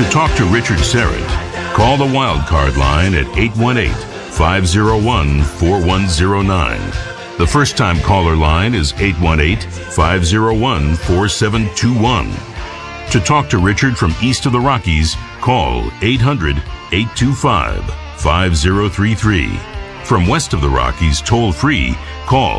talk to Richard Serrett, call the Wildcard line at 818-501-4109. The first-time caller line is 818-501-4721. To talk to Richard from east of the Rockies, call 800-825-5033. From west of the Rockies, toll-free, call